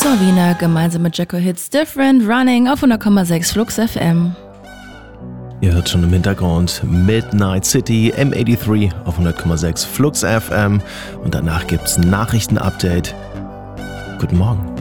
Wiener gemeinsam mit Jacko Hits Different Running auf 100,6 Flux FM. Ihr hört schon im Hintergrund Midnight City M83 auf 100,6 Flux FM und danach gibt's ein Nachrichtenupdate. Guten Morgen.